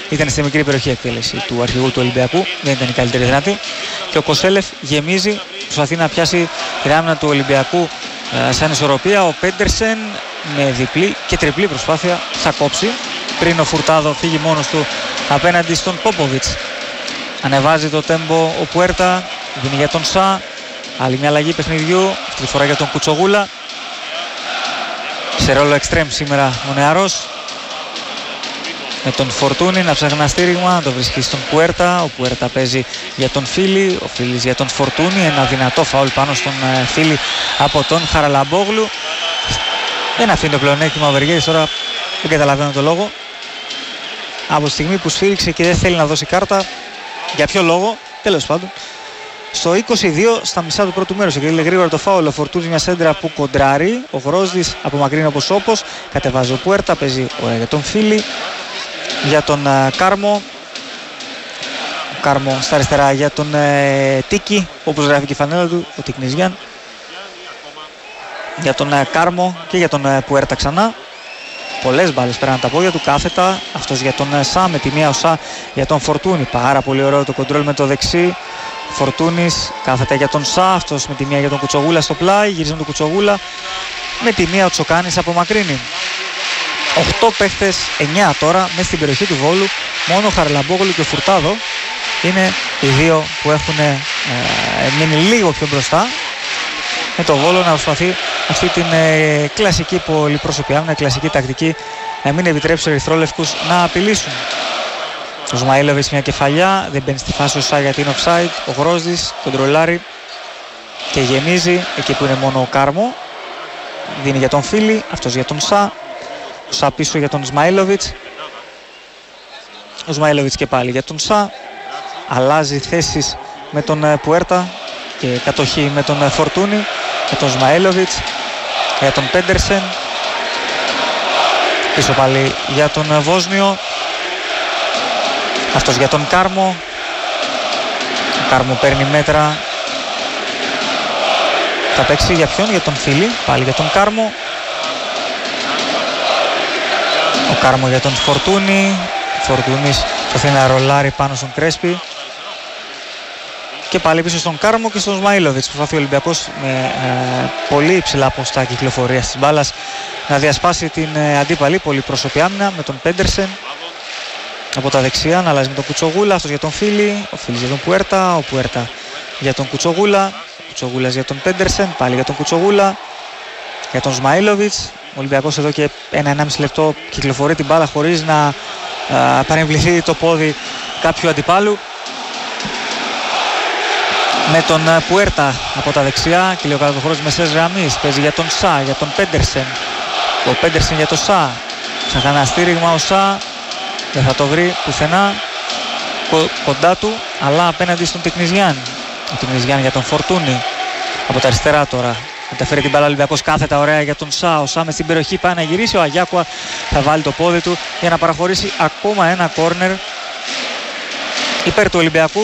ήταν στη μικρή περιοχή εκτέλεση του αρχηγού του Ολυμπιακού, δεν ήταν η καλύτερη δυνατή. Και ο Κοσέλεφ γεμίζει, προσπαθεί να πιάσει την άμυνα του Ολυμπιακού σαν ισορροπία. Ο Πέντερσεν με διπλή και τριπλή προσπάθεια θα κόψει πριν ο Φουρτάδο φύγει μόνος του απέναντι στον Πόποβιτς. Ανεβάζει το τέμπο ο Πουέρτα, δίνει για τον Σα. Άλλη μια αλλαγή παιχνιδιού, αυτή τη φορά για τον Κουτσογούλα. Σε ρόλο εξτρέμ σήμερα ο νεαρός. Με τον Φορτούνι να ψάχνει ένα στήριγμα, να το βρίσκει στον Πουέρτα. Ο Πουέρτα παίζει για τον Φίλη, ο Φίλης για τον Φορτούνι. Ένα δυνατό φαουλ πάνω στον Φίλη από τον Χαραλαμπόγλου. Δεν αφήνει το πλεονέκτημα ο Βεργέτης, τώρα δεν καταλαβαίνω το λόγο. Από τη στιγμή που σφύριξε και δεν θέλει να δώσει κάρτα, για ποιο λόγο, τέλος πάντων. Στο 22 στα μισά του πρώτου μέρους εκδήλει γρήγορα το φάουλ. Ο Φορτούνης μια σέντρα που κοντράρει. Ο Γρόσδης απομακρύνει όπως όπως. Κατεβάζει ο Πουέρτα, παίζει για τον Φίλη. Για τον Κάρμο. Ο Κάρμο στα αριστερά για τον Τίκη, όπως γράφει και η φανέλα του, ο Τικνιζιάν. Για τον Κάρμο και για τον Πουέρτα ξανά. Πολλές μπάλες πέραν τα πόδια του, κάθετα. Αυτός για τον Σα, με τη μία ο Σα για τον Φορτούνι. Πάρα πολύ ωραίο το κοντρόλ με το δεξί. Φορτούνης κάθεται για τον Σα, αυτός με τη μία για τον Κουτσογούλα στο πλάι. Γυρίζει τον Κουτσογούλα. Με τη μία ο Τσοκάνης απομακρύνει. 8 παίχτες, 9 τώρα μέσα στην περιοχή του Βόλου. Μόνο ο Χαραλαμπόγλου και ο Φουρτάδο είναι οι δύο που έχουν μείνει λίγο πιο μπροστά. Με το Βόλο να προσπαθεί αυτή την κλασική πολυπρόσωπη άμυνα, κλασική τακτική, να μην επιτρέψει στους ερυθρόλευκους να απειλήσουν. Ο Σμαΐλοβιτς μια κεφαλιά, δεν μπαίνει στη φάση ο Σα γιατί είναι offside. Ο Γρόσδης κοντρολάρει και γεμίζει εκεί που είναι μόνο ο Κάρμο. Δίνει για τον Φίλη, αυτός για τον Σα. Ο Σα πίσω για τον Σμαΐλοβιτς. Ο Σμαΐλοβιτς και πάλι για τον Σα. Αλλάζει θέσεις με τον Πουέρτα και κατοχή με τον Φορτούνι. Για τον Σμαΐλοβιτς, για τον Πέντερσεν. Πίσω πάλι για τον Βόσνιο. Αυτός για τον Κάρμο. Ο Κάρμο παίρνει μέτρα. Θα παίξει για ποιον? Για τον Φίλη. Πάλι για τον Κάρμο. Ο Κάρμο για τον Φορτούνι. Φορτούνης προσπαθεί να ρολάρει πάνω στον Κρέσπι. Και πάλι πίσω στον Κάρμο και στον Σμαΐλοβιτς. Προσπαθεί ο Ολυμπιακός με πολύ υψηλά ποστά κυκλοφορίας της μπάλας να διασπάσει την αντίπαλη πολυπρόσωπη άμυνα με τον Πέντερσεν. Από τα δεξιά να αλλάζει με τον Κουτσογούλα, αυτός για τον Φίλη, ο Φίλης για τον Πουέρτα, ο Πουέρτα για τον Κουτσογούλα, ο Κουτσογούλας για τον Πέντερσεν, πάλι για τον Κουτσογούλα, για τον Σμαΐλοβιτς. Ο Ολυμπιακός εδώ και 1-1,5 λεπτό κυκλοφορεί την μπάλα χωρίς να παρεμβληθεί το πόδι κάποιου αντιπάλου. Με τον Πουέρτα από τα δεξιά και λίγο κάτω το χώρο της μεσαίας γραμμής, παίζει για τον Σα, για τον Πέντερσεν. Ο Πέντερσεν για τον Σα, ψάχνει ένα στήριγμα ο Σα. Δεν θα το βρει πουθενά κοντά του, αλλά απέναντι στον Τικνιζιάν. Ο Τικνιζιάν για τον Φορτούνι. Από τα αριστερά τώρα. Μεταφέρει την μπάλα ο Ολυμπιακός κάθετα ωραία για τον Σα. Ο Σα μες στην περιοχή πάει να γυρίσει. Ο Αγιάκουα θα βάλει το πόδι του για να παραχωρήσει ακόμα ένα κόρνερ υπέρ του Ολυμπιακού.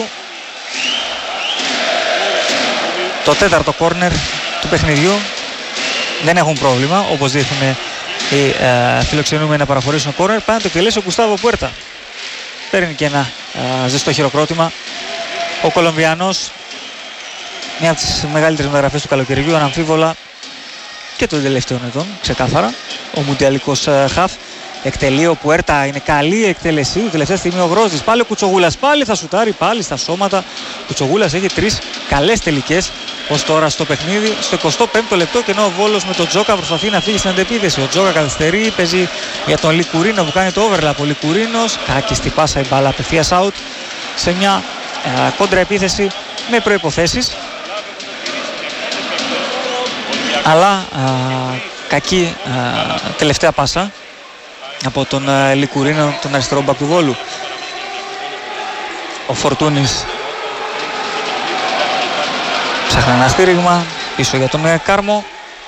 Το τέταρτο κόρνερ του παιχνιδιού. Δεν έχουν πρόβλημα, όπως δείχνουν οι φιλοξενούμενοι να παραχωρήσουν κόρνερ. Πάει να το εκτελέσει ο Γκουστάβο Πουέρτα. Παίρνει και ένα ζεστό χειροκρότημα. Ο Κολομβιανός, μια από τις μεγαλύτερες μεταγραφές του καλοκαιριού, αναμφίβολα και των τελευταίων ετών, ξεκάθαρα. Ο μουντιαλικός χαφ. Εκτελεί ο Πουέρτα, είναι καλή η εκτέλεσή του. Τελευταία στιγμή ο Γρόσδης, πάλι ο Κουτσογούλας, πάλι θα σουτάρει, πάλι στα σώματα. Ο Κουτσογούλας έχει 3 καλές τελικές ως τώρα στο παιχνίδι. Στο 25ο λεπτό και ενώ ο Βόλος με τον Τζόκα προσπαθεί να φύγει στην αντεπίθεση. Ο Τζόκα καθυστερεί, παίζει για τον Λικουρίνο που κάνει το overlap. Ο Λικουρίνος, κάκιστη πάσα η μπάλα, απευθείας out σε μια κόντρα επίθεση με προϋποθέσεις. Αλλά κακή τελευταία πάσα από τον Λικουρίνο, τον αριστερό μπακ του Βόλου. Ο Φορτούνης ψάχνει ένα στήριγμα πίσω για τον Κάρμο.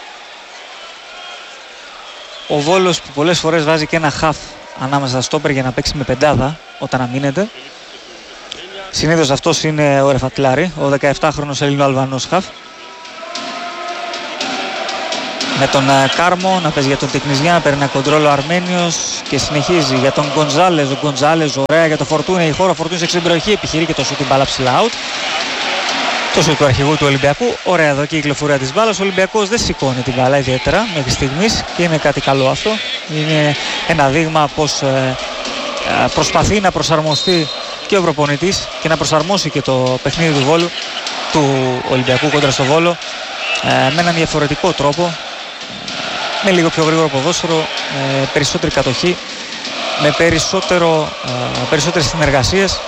Ο Βόλος που πολλές φορές βάζει και ένα χαφ ανάμεσα στα στόπερ για να παίξει με πεντάδα όταν αμήνεται. Συνήθως αυτός είναι ο Ρεφατλάρη, ο 17χρονος Ελληνοαλβανός χαφ. Με τον Κάρμο να παίζει για τον Τεκνιζιά, παίρνει ένα κοντρόλ ο Αρμένιος και συνεχίζει για τον Γκοντζάλες. Ο Γκοντζάλες ωραία για το Φορτούνι, η χώρα Φορτούνι σε περιοχή, επιχειρεί και το σούτ, την μπάλα ψηλά out. Το σούτ του αρχηγού του Ολυμπιακού, ωραία εδώ και η κυκλοφορία της μπάλας. Ο Ολυμπιακός δεν σηκώνει την μπάλα ιδιαίτερα μέχρι στιγμής και είναι κάτι καλό αυτό. Είναι ένα δείγμα πως προσπαθεί να προσαρμοστεί και ο προπονητής και να προσαρμόσει και το παιχνίδι του Βόλου, του Ολυμπιακού κόντρα στο Βόλο, με έναν διαφορετικό τρόπο, με λίγο πιο γρήγορο ποδόσφαιρο, περισσότερη κατοχή, με περισσότερες συνεργασίες.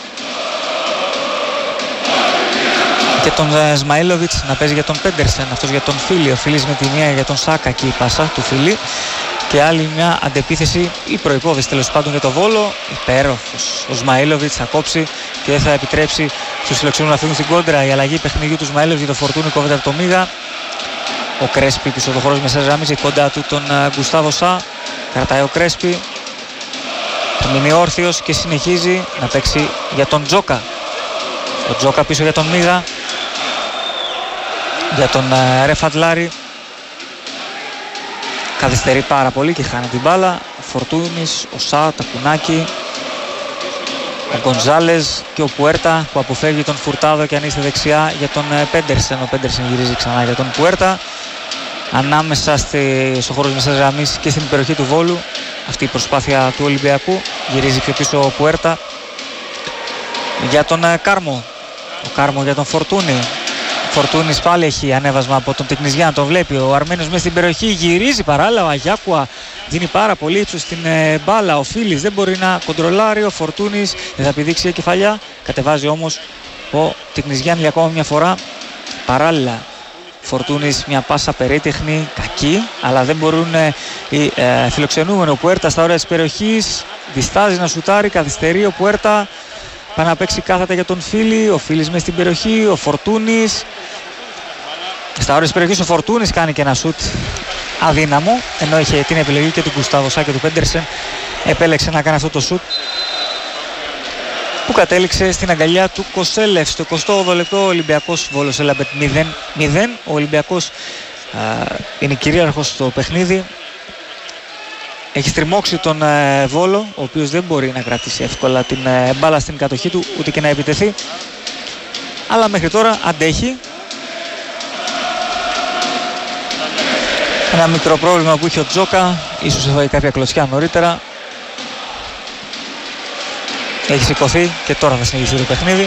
Και τον Σμαήλοβιτς να παίζει για τον Πέντερσεν, αυτός για τον Φίλη, ο Φίλης με τη μία για τον Σάκα και η πάσα του Φίλη. Και άλλη μια αντεπίθεση ή προϋπόθεση τέλος πάντων για το Βόλο. Υπέροχος ο Σμαήλοβιτς θα κόψει και δεν θα επιτρέψει στους φιλοξενούς να φύγουν στην κόντρα. Η αλλαγή παιχνιδιού του Σμαήλοβιτς για το Φορτούνι κόβεται από το Μίγα. Ο Κρέσπι πίσω το χώρο μεσάς γραμμής, η κοντά του τον Γκουστάβο Σα. Κρατάει ο Κρέσπι. Θα μείνει όρθιος και συνεχίζει να παίξει για τον Τζόκα. Ο Τζόκα πίσω για τον Μίγα. Για τον Ρεφαντλάρη. Καθυστερεί πάρα πολύ και χάνει την μπάλα. Ο Φορτούνης, ο Σα, τα Κουνάκη, ο Γκοντζάλες και ο Πουέρτα που αποφεύγει τον Φουρτάδο και ανοίγει δεξιά για τον Πέντερσεν. Ο Πέντερσεν γυρίζει ξανά για τον Πουέρτα. Ανάμεσα στο χώρο της μεσάς γραμμής και στην περιοχή του Βόλου. Αυτή η προσπάθεια του Ολυμπιακού. Γυρίζει πιο πίσω ο Πουέρτα για τον Κάρμο. Ο Κάρμο για τον Φορτούνη. Φορτούνης πάλι έχει ανέβασμα από τον Τεκνιζιά, να τον βλέπει. Ο Αρμένιος μέσα στην περιοχή γυρίζει παράλληλα. Ο Αγιάκουα δίνει πάρα πολύ ύψος στην μπάλα. Ο Φίλης δεν μπορεί να κοντρολάρει. Ο Φορτούνης δεν θα πηδήξει η κεφαλιά. Κατεβάζει όμως ο Τεκνιζιάν για ακόμα μια φορά. Παράλληλα Φορτούνης μια πάσα περίτεχνη, κακή, αλλά δεν μπορούν οι φιλοξενούμενοι. Ο Πουέρτα στα όρια της περιοχής διστάζει να σουτάρει, καθυστερεί ο Πουέρτα. Πάει να παίξει κάθετα για τον Φίλη. Ο Φίλης μέσα στην περιοχή. Ο Φορτούνης. Στα όρια της περιοχής ο Φορτούνης κάνει και ένα σουτ αδύναμο. Ενώ είχε την επιλογή και του Γκουστάβο Σα και του Πέντερσεν. Επέλεξε να κάνει αυτό το σουτ που κατέληξε στην αγκαλιά του Κοσέλεφ. Στο 28ο λεπτό ο Ολυμπιακός Βόλος Ελαμπετ 0-0. Ο Ολυμπιακός είναι κυρίαρχος στο παιχνίδι. Έχει στριμώξει τον Βόλο, ο οποίος δεν μπορεί να κρατήσει εύκολα την μπάλα στην κατοχή του, ούτε και να επιτεθεί. Αλλά μέχρι τώρα αντέχει. Ένα μικρό πρόβλημα που είχε ο Τζόκα, ίσως έφαγε κάποια κλωτσιά νωρίτερα. Έχει σηκωθεί και τώρα θα συνεχίσει το παιχνίδι.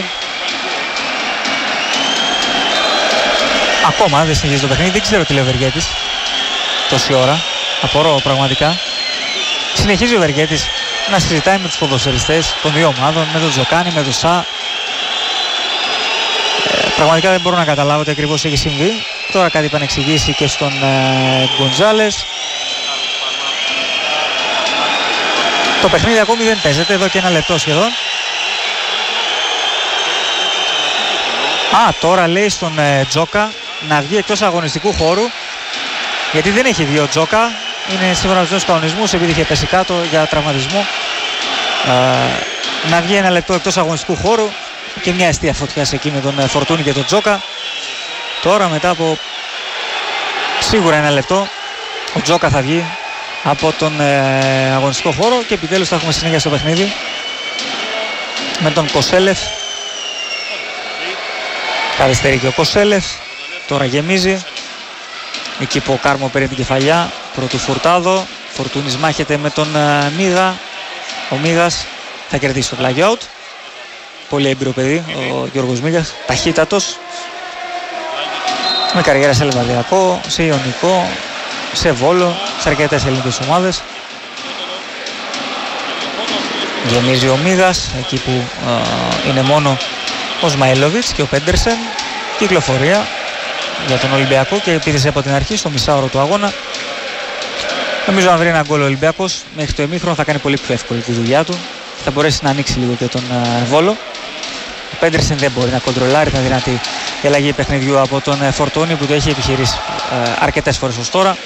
Ακόμα δεν συνεχίζει το παιχνίδι, δεν ξέρω τι λέει ο Βεργέτης τόση ώρα. Απορώ πραγματικά. Συνεχίζει ο Βεργέτης να συζητάει με τους ποδοσφαιριστές των δύο ομάδων, με τον Τζοκάνη, με τον Σα. Πραγματικά δεν μπορώ να καταλάβω τι ακριβώς έχει συμβεί. Τώρα κάτι επανεξηγήσει και στον Γκοντζάλες. Το παιχνίδι ακόμη δεν παίζεται, εδώ και ένα λεπτό σχεδόν. Τώρα λέει στον Τζόκα να βγει εκτός αγωνιστικού χώρου, γιατί δεν έχει βγει ο Τζόκα. Είναι σύμφωνα με τους κανονισμούς, επειδή είχε πέσει κάτω για τραυματισμό. Να βγει ένα λεπτό εκτός αγωνιστικού χώρου και μια αιστεία φωτιά εκεί με τον Φορτούνη και τον Τζόκα. Τώρα μετά από σίγουρα ένα λεπτό ο Τζόκα θα βγει από τον αγωνιστικό χώρο και επιτέλους θα έχουμε συνέχεια στο παιχνίδι με τον Κοσέλεφ. Καθυστερεί και ο Κοσέλεφ. Τώρα γεμίζει. Εκεί που ο Κάρμο παίρνει την κεφαλιά πρωτού Φουρτάδο. Φορτούνης μάχεται με τον Μίγα. Ο Μίγας θα κερδίσει το play out. Πολύ έμπειρο παιδί ο Γιώργος Μίγας. Ταχύτατος. Με καριέρα σε Λεβαδιακό, σε Ιωνικό, σε Βόλο, σε αρκετές ελληνικές ομάδες. Γεμίζει ο Μίγας. Εκεί που είναι μόνο ο Σμαήλοβιτς και ο Πέντερσεν. Κυκλοφορία για τον Ολυμπιακό και επίθεση από την αρχή στο μισάωρο του αγώνα. Νομίζω αν βρει ένα γκολ ο Ολυμπιακός μέχρι το ημίχρονο θα κάνει πολύ πιο εύκολη τη δουλειά του. Θα μπορέσει να ανοίξει λίγο και τον Βόλο. Ο Πέντερσεν δεν μπορεί να κοντρολάρει, ήταν δυνατή η αλλαγή παιχνιδιού από τον Φορτούνη που το έχει επιχειρήσει αρκετές φορές ως τώρα.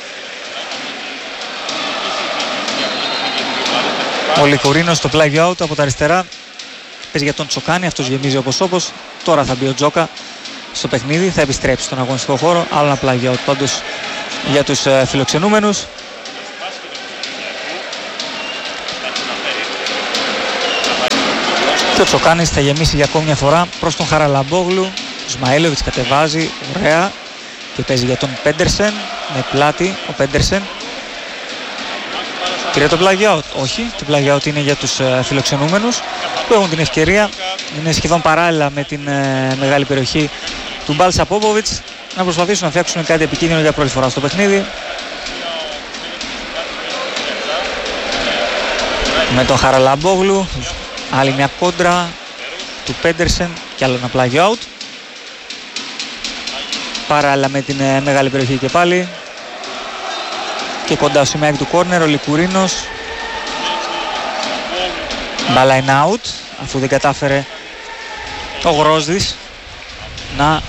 Ο Λικουρίνος στο play out από τα αριστερά παίζει για τον Τσοκάνη, αυτός γεμίζει όπως. Τώρα θα μπει ο Τζόκα στο παιχνίδι, θα επιστρέψει στον αγωνιστικό χώρο. Άλλο ένα play out πάντως για τους φιλοξενούμενους. Και ο Τσοκάνης θα γεμίσει για ακόμη μια φορά προς τον Χαραλαμπόγλου. Ο Σμαήλοβιτς κατεβάζει ωραία και παίζει για τον Πέντερσεν με πλάτη. Ο Πέντερσεν πήρε το plug out. Όχι, το plug out είναι για τους φιλοξενούμενους που έχουν την ευκαιρία, είναι σχεδόν παράλληλα με την μεγάλη περιοχή του Μπάλσα Πόποβιτς, να προσπαθήσουν να φτιάξουν κάτι επικίνδυνο για πρώτη φορά στο παιχνίδι. Με τον Χαραλαμπόγλου, άλλη μια κόντρα του Πέντερσεν και άλλο ένα plug out. Παράλληλα με την μεγάλη περιοχή και πάλι. Και κοντά στο σημείο του κόρνερ ο Λικουρίνος. Μπάλα είναι out, αφού δεν κατάφερε ο Γρόσδης να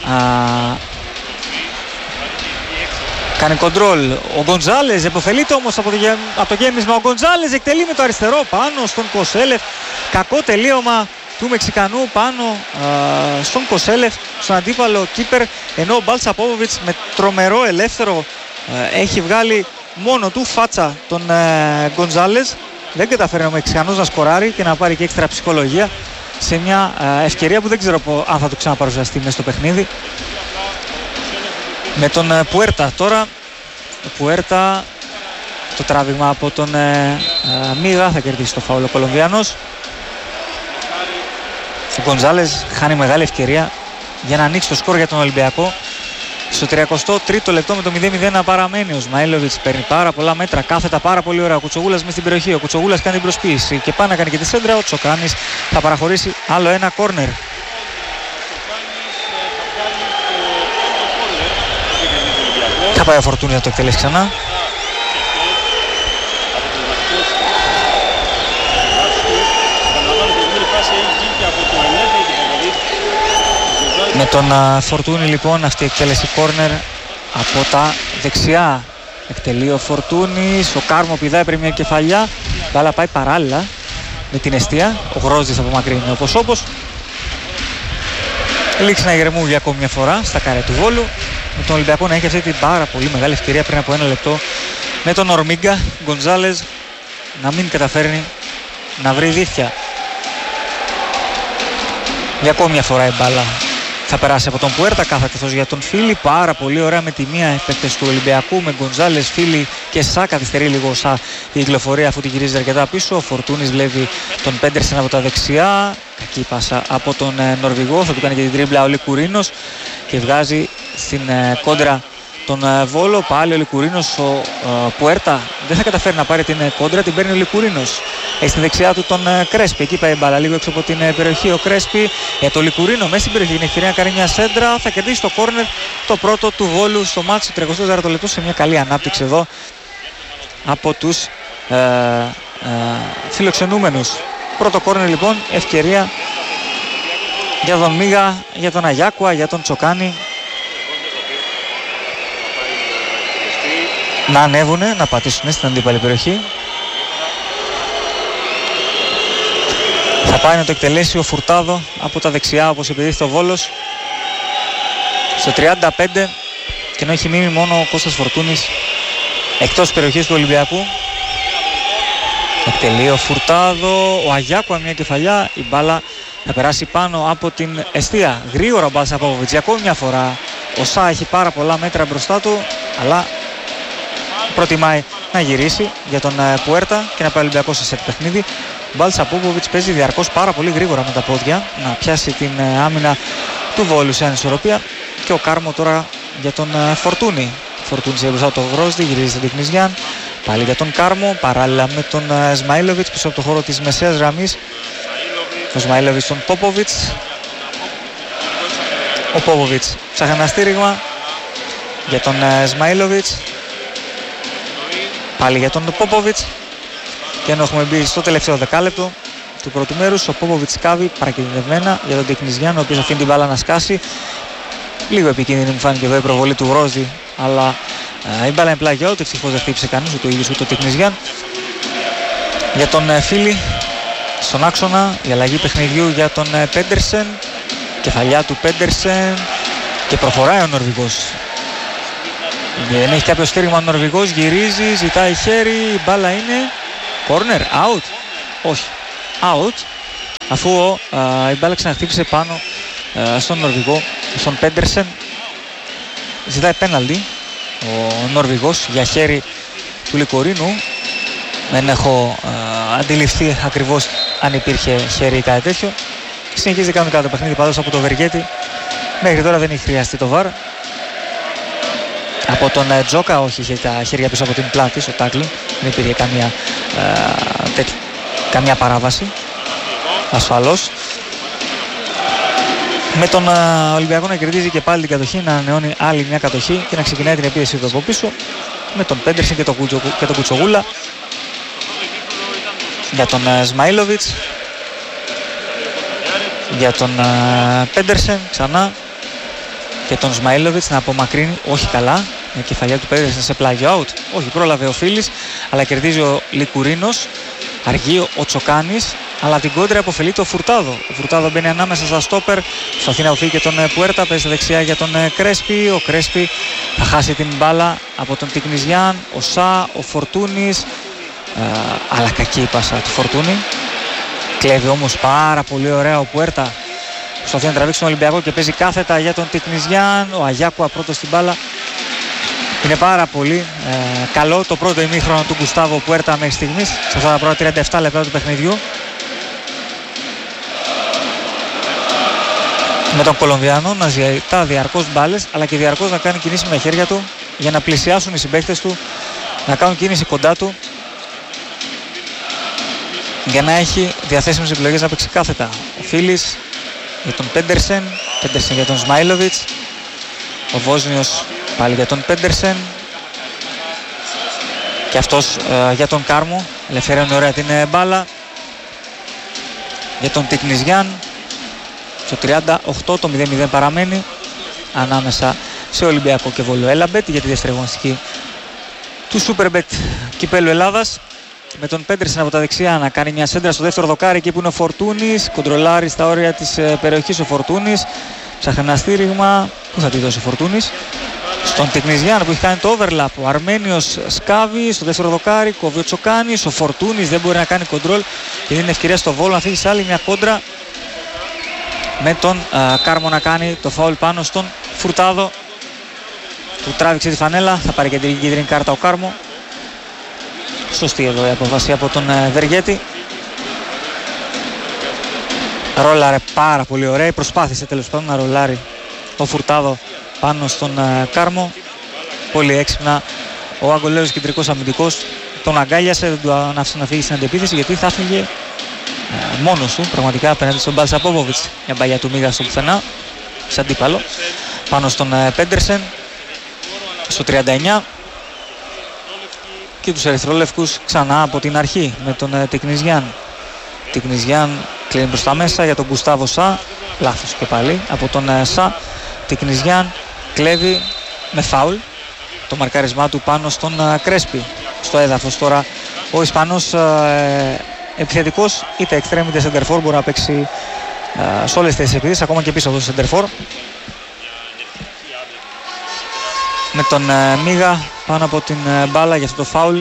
κάνει κοντρόλ. Ο Γκοντζάλες επωφελείται όμως από το γέμισμα. Ο Γκοντζάλες εκτελεί με το αριστερό πάνω στον Κοσέλεφ. Κακό τελείωμα του Μεξικανού πάνω στον Κοσέλεφ, στον αντίπαλο κίπερ, ενώ ο Μπάλτσα Πόποβιτς με τρομερό ελεύθερο έχει βγάλει μόνο του φάτσα τον Γκοντζάλες. Δεν καταφέρει ο Μεξικανός να σκοράρει και να πάρει και έξτρα ψυχολογία σε μια ευκαιρία που δεν ξέρω αν θα το ξαναπαρουσιαστεί μέσα στο παιχνίδι. Με τον Πουέρτα τώρα. Ο Πουέρτα, το τράβηγμα από τον Μίγα, θα κερδίσει το φάουλ ο Κολομβιάνος. Ο Γκοντζάλες χάνει μεγάλη ευκαιρία για να ανοίξει το σκορ για τον Ολυμπιακό. Στο 33ο λεπτό με το 0-0 παραμένει. Ο Σμαήλοβιτς παίρνει πάρα πολλά μέτρα, κάθετα πάρα πολύ ωραία. Ο Κουτσογούλας μέσα στην περιοχή. Ο Κουτσογούλας κάνει την προσποίηση και πάει να κάνει και τη σέντρα. Ο Τσοκάνης θα παραχωρήσει άλλο ένα κόρνερ. Θα πάει ο Φορτούνης να το εκτελέσει ξανά. Με τον Φορτούνη λοιπόν αυτή η εκτέλεση κόρνερ από τα δεξιά. Εκτελεί ο Φορτούνης, ο Κάρμο πηδάει πριν μια κεφαλιά. Μπάλα πάει παράλληλα με την εστία. Ο Γρόσδης απομακρύνει όπως. Λήξη να ηρεμούν για ακόμη μια φορά στα καρέ του Βόλου. Με τον Ολυμπιακό να έχει αυτή την πάρα πολύ μεγάλη ευκαιρία πριν από ένα λεπτό. Με τον Ορμίγκα, Γκοντζάλες να μην καταφέρνει να βρει δίχτυα. Για ακόμη μια φορά η μπάλα θα περάσει από τον Πουέρτα, κάθετος για τον Φίλη. Πάρα πολύ ωραία με τη μία επέκταση του Ολυμπιακού. Με Γκοντζάλες, Φίλη και Σά. Καθυστερεί λίγο ο Σά η κυκλοφορία αφού την γυρίζει αρκετά πίσω. Ο Φορτούνης βλέπει τον Πέντερσεν από τα δεξιά. Κακή πάσα από τον Νορβηγό. Θα του κάνει και την τρίμπλα ο Λικουρίνος και βγάζει στην κόντρα τον Βόλο. Πάλι ο Λικουρίνος. Ο Πουέρτα δεν θα καταφέρει να πάρει την κόντρα. Την παίρνει ο Λικουρίνος. Έχει στη δεξιά του τον Κρέσπι. Εκεί πάει μπάλα λίγο έξω από την περιοχή. Ο Κρέσπι για το Λικουρίνο μέσα στην περιοχή. Είναι ευκαιρία να κάνει μια σέντρα. Θα κερδίσει το κόρνερ το πρώτο του Βόλου στο μάτσο του 34 λεπτού. Σε μια καλή ανάπτυξη εδώ από τους φιλοξενούμενους. Πρώτο κόρνερ λοιπόν. Ευκαιρία για τον Μίγα, για τον Αγιάκουα, για τον Τσοκάνη να ανέβουνε, να πατήσουν στην αντίπαλη περιοχή. Θα πάει να το εκτελέσει ο Φουρτάδο από τα δεξιά όπως επιδείχθηκε ο Βόλος. Στο 35 και ενώ έχει μείνει μόνο ο Κώστας Φορτούνης εκτός περιοχής του Ολυμπιακού. Εκτελεί ο Φουρτάδο, ο Αγιάκουα μια κεφαλιά, η μπάλα θα περάσει πάνω από την εστία. Γρήγορα μπάλα από Πόποβιτς για ακόμη μια φορά. Ο Σά έχει πάρα πολλά μέτρα μπροστά του, αλλά προτιμάει να γυρίσει για τον Πουέρτα και να πάει Ολυμπιακό σε σετ παιχνίδι. Ο Μπάλτσα Πόποβιτς παίζει διαρκώς πάρα πολύ γρήγορα με τα πόδια να πιάσει την άμυνα του Βόλου σε ανισορροπία. Και ο Κάρμο τώρα για τον Φορτούνη. Φορτούνης μπροστά το Γρόσδη, γυρίζει στην Τεκνιζιάν. Πάλι για τον Κάρμο, παράλληλα με τον Σμαήλοβιτς πίσω από το χώρο της μεσαίας γραμμής. Ο Σμαήλοβιτς τον Πόποβιτς. Ο Πόποβιτς ψάχνει ένα στήριγμα για τον Σμαήλοβιτς. Πάλι για τον Πόποβιτς. Και ενώ έχουμε μπει στο τελευταίο δεκάλεπτο του πρώτου μέρους, ο Πόποβιτς κάβει παρακινδυνευμένα για τον Τεκνιζιάν, ο οποίος αφήνει την μπάλα να σκάσει. Λίγο επικίνδυνη μου φάνηκε εδώ η προβολή του Γρόσδη, αλλά η μπάλα είναι πλάγια out, ευτυχώς δεν χτύπησε κανείς, ούτε ο ίδιος ούτε ο Τεκνιζιάν. Για τον Φίλη στον άξονα, η αλλαγή παιχνιδιού για τον Πέντερσεν. Κεφαλιά του Πέντερσεν και προχωράει ο Νορβηγός Δεν έχει κάποιο στήριγμα ο Νορβηγός, γυρίζει, ζητάει χέρι, η μπάλα είναι corner, out, όχι, out, αφού η μπάλα ξαναχτύπησε πάνω στον Νορβηγό, στον Πέντερσεν. Ζητάει πέναλτι ο Νορβηγός για χέρι του Λικορίνου. Δεν έχω αντιληφθεί ακριβώς αν υπήρχε χέρι ή κάτι τέτοιο. Συνεχίζει κανονικά το παιχνίδι πάντως από το Βεργέτη. Μέχρι τώρα δεν έχει χρειαστεί το VAR. Από τον Τζόκα, όχι, είχε τα χέρια πίσω από την πλάτη στο τάκλινγκ. Δεν υπήρχε καμία παράβαση. Ασφαλώς. Με τον Ολυμπιακό να κερδίζει και πάλι την κατοχή, να ανανεώνει άλλη μια κατοχή και να ξεκινάει την επίθεση του από πίσω. Με τον Πέντερσεν και τον Κουτσογούλα. Για τον Σμαίλοβιτς. Για τον Πέντερσεν ξανά. Και τον Σμαίλοβιτς να απομακρύνει, όχι καλά. Η κεφαλιά του Πέντερσεν σε πλάγιο out. Όχι, πρόλαβε ο Φίλης, αλλά κερδίζει ο Λικουρίνος. Αργεί ο Τσοκάνης, αλλά την κόντρα αποφελείται ο Φουρτάδο. Ο Φουρτάδο μπαίνει ανάμεσα στα στόπερ. Προσπαθεί να οφείλει και τον Πουέρτα. Παίζει δεξιά για τον Κρέσπι. Ο Κρέσπι θα χάσει την μπάλα από τον Τικνιζιάν. Ο Σα, ο Φορτούνης. Αλλά κακή η πάσα του Φορτούνη. Κλέβει όμως πάρα πολύ ωραία ο Πουέρτα. Προσπαθεί να τραβήξει τον Ολυμπιακό και παίζει κάθετα για τον Τικνιζιάν. Ο Αγιάκουα πρώτος στην μπάλα. Είναι πάρα πολύ καλό το πρώτο ημίχρονο του Γκουστάβο Πουέρτα μέχρι στιγμής, σε αυτά τα πρώτα 37 λεπτά του παιχνιδιού. Με τον Κολομβιανό να ζητά διαρκώς μπάλες, αλλά και διαρκώς να κάνει κινήσεις με χέρια του για να πλησιάσουν οι συμπαίκτες του, να κάνουν κίνηση κοντά του, για να έχει διαθέσιμες επιλογές να παίξει κάθετα. Ο Φίλης για τον Πέντερσεν, Πέντερσεν για τον Σμαίλοβιτς, ο Βόσνιος πάλι για τον Πέντερσεν και αυτός για τον Κάρμο. Ελευθερώνει ωραία την μπάλα για τον Τικνιζιάν. Στο 38 το 0-0 παραμένει ανάμεσα σε Ολυμπιακό και Βόλο Έλαμπετ για τη δεύτερη αγωνιστική του Superbet Κυπέλλου Ελλάδας. Με τον Πέντερσεν από τα δεξιά να κάνει μια σέντρα στο δεύτερο δοκάρι, εκεί που είναι ο Φορτούνης. Κοντρολάρει στα όρια της περιοχής ο Φορτούνης. Ψάχνει ένα στήριγμα. Πού θα τη δώσει ο Φορτούνης? Στον Τικνιζιάν που έχει κάνει το overlap. Ο Αρμένιος σκάβει στο δεύτερο δοκάρι. Κόβει ο Τσοκάνης. Ο Φορτούνης δεν μπορεί να κάνει κοντρόλ και δίνει ευκαιρία στο Βόλο να φύγει σε άλλη μια κόντρα. Με τον Κάρμο να κάνει το φάουλ πάνω στον Φουρτάδο. Του τράβηξε τη φανέλα. Θα πάρει και την κίτρινη κάρτα ο Κάρμο. Σωστή εδώ η απόφαση από τον Βεργέτη. Ρόλαρε πάρα πολύ ωραία. Προσπάθησε τέλος πάντων να ρολάρει ο Φουρτάδο πάνω στον Κάρμο. Πολύ έξυπνα ο Αγγολέος κεντρικός αμυντικός τον αγκάλιασε, δεν του άφησε να φύγει στην αντεπίθεση, γιατί θα φύγε μόνος του πραγματικά απέναντι στον Μπάλσα Πόποβιτς. Μια μπαγιά του μίγα στο πουθενά, σε αντίπαλο, πάνω στον Πέντερσεν στο 39. Και τους ερυθρόλευκους ξανά από την αρχή με τον Τικνιζιάν. Τικνιζιάν κλείνει προς τα μέσα για τον Γκουστάβο Σα. Λάθος και πάλι από τον Σα. Τικνιζιάν κλέβει με φάουλ το μαρκάρισμά του πάνω στον Κρέσπι. Στο έδαφος τώρα ο Ισπανός επιθετικός, είτε εξτρέμ είτε σεντερφόρ, μπορεί να παίξει σε όλες τις επιδείξεις, ακόμα και πίσω από το σεντερφόρ. Με τον Μίγα πάνω από την μπάλα για αυτό το φάουλ.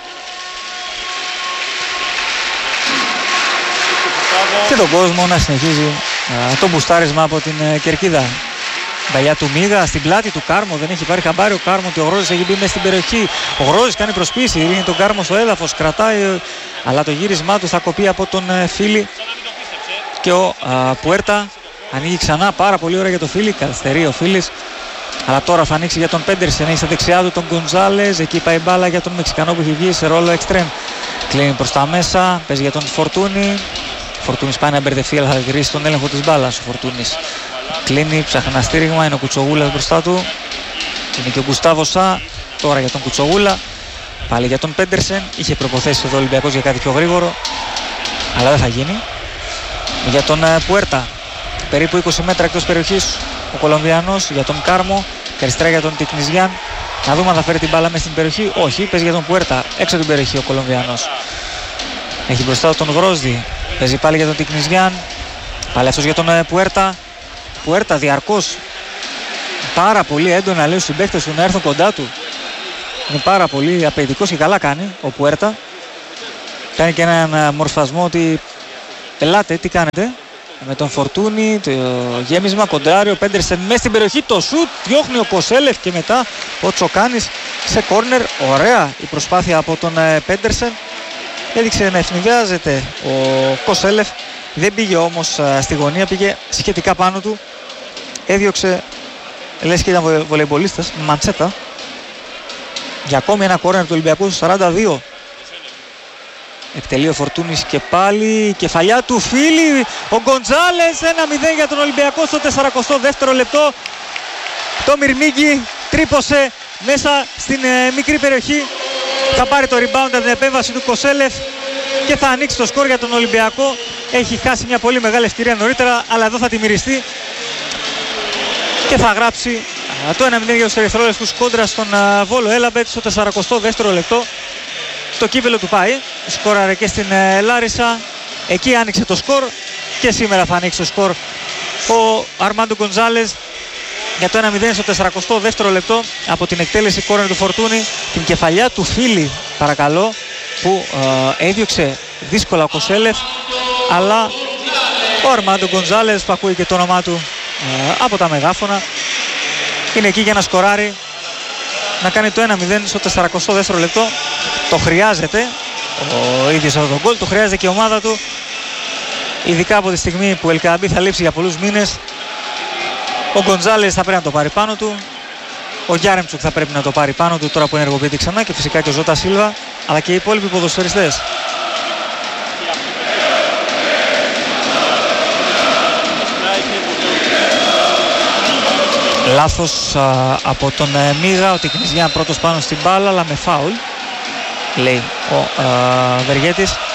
Και τον κόσμο να συνεχίζει το μπουστάρισμα από την κερκίδα. Μπαλιά του Μίγα στην πλάτη του Κάρμο, δεν έχει πάρει χαμπάρι ο Κάρμο ότι ο Γρόζης έχει μπει μέσα στην περιοχή. Ο Γρόζης κάνει προσπίση, ρίχνει τον Κάρμο στο έδαφος, κρατάει, αλλά το γύρισμά του θα κοπεί από τον Φίλη. Και ο Πουέρτα ανοίγει ξανά πάρα πολύ ωραία για το Φίλη, καθυστερεί ο Φίλης. Αλλά τώρα θα ανοίξει για τον Πέντερσεν, έχει στα δεξιά του τον Γκονζάλες, εκεί πάει μπάλα για τον Μεξικανό που έχει βγει σε ρόλο εξτρέμ. Κλείνει προς τα μέσα, παίζει για τον Φορτούνη. Ο Φορτούνης πάει να μπερδευτεί, αλλά θα γυρίσει τον έλεγχο της μπάλας ο Φορτούνης. Κλείνει, ψάχνει ένα στήριγμα, είναι ο Κουτσογούλας μπροστά του. Είναι και ο Γκουστάβο Σα, τώρα για τον Κουτσογούλα. Πάλι για τον Πέντερσεν, είχε προποθέσει εδώ ο Ολυμπιακός για κάτι πιο γρήγορο, αλλά δεν θα γίνει. Για τον Πουέρτα, περίπου 20 μέτρα εκτός περιοχής ο Κολομβιανός, για τον Κάρμο, και αριστερά για τον Τικνιζιάν. Να δούμε αν θα φέρει την μπάλα μέσα στην περιοχή. Όχι, παίζει για τον Πουέρτα, έξω από την περιοχή ο Κολομβιανός. Έχει μπροστά τον Γρόσδη, παίζει πάλι για τον Τικνιζιάν. Πάλι αυτός για τον Πουέρτα. Πουέρτα διαρκώς πάρα πολύ έντονα λέει στους συμπαίκτες του να έρθουν κοντά του. Είναι πάρα πολύ απαιτητικός και καλά κάνει ο Πουέρτα. Κάνει και έναν μορφασμό ότι ελάτε, τι κάνετε. Με τον Φορτούνι, το γέμισμα, κοντράριο, Πέντερσεν μέσα στην περιοχή, το σουτ, διώχνει ο Κοσέλεφ και μετά ο Τσοκάνης σε κόρνερ. Ωραία η προσπάθεια από τον Πέντερσεν. Έδειξε να ευνηδιάζεται ο Κοσέλεφ. Δεν πήγε όμως στη γωνία, πήγε σχετικά πάνω του. Έδιωξε, λες και ήταν βολεϊμπολίστας, μαντσέτα. Για ακόμη ένα κόρνερ του Ολυμπιακού στο 42. Εκτελεί ο Φορτούνης και πάλι κεφαλιά του Φίλη. Ο Γκοντζάλες, 1-0 για τον Ολυμπιακό στο 42ο λεπτό. Το Μυρμίγκι τρύπωσε μέσα στην μικρή περιοχή. Θα πάρει το rebound από την επέμβαση του Κοσέλεφ και θα ανοίξει το σκορ για τον Ολυμπιακό. Έχει χάσει μια πολύ μεγάλη ευκαιρία νωρίτερα, αλλά εδώ θα τη μυριστεί και θα γράψει το 1-0 για τους ερυθρόλευκους κόντρα στον Βόλο Έλαμπετ στο 42ο λεπτό. Το κύπελο του πάει, σκόραρε και στην Λάρισα, εκεί άνοιξε το σκορ και σήμερα θα ανοίξει το σκορ ο Αρμάντο Γκοντζάλες για το 1-0 στο 42ο λεπτό από την εκτέλεση κόρνερ του Φορτούνη, την κεφαλιά του Φίλη παρακαλώ που έδιωξε δύσκολα ο Κοσέλεφ, αλλά ο Αρμάντο Γκοντζάλες που ακούει και το όνομά του από τα μεγάφωνα είναι εκεί για να σκοράρει, να κάνει το 1-0 στο 42ο λεπτό. Το χρειάζεται ο ίδιος αυτό το γκολ, το χρειάζεται και η ομάδα του, ειδικά από τη στιγμή που ο Ελκαμπή θα λείψει για πολλούς μήνες. Ο Γκοντζάλες θα πρέπει να το πάρει πάνω του, ο Γιάρεμτσουκ θα πρέπει να το πάρει πάνω του τώρα που ενεργοποιείται ξανά και φυσικά και ο Ζώτα Σίλβα, αλλά και οι υπόλοιποι ποδοσφαιριστές. Λάθος από τον Μίγα, ο Τικνιζιάν πρώτος πάνω στην μπάλα, αλλά με φάουλ, λέει ο Βεργέτης.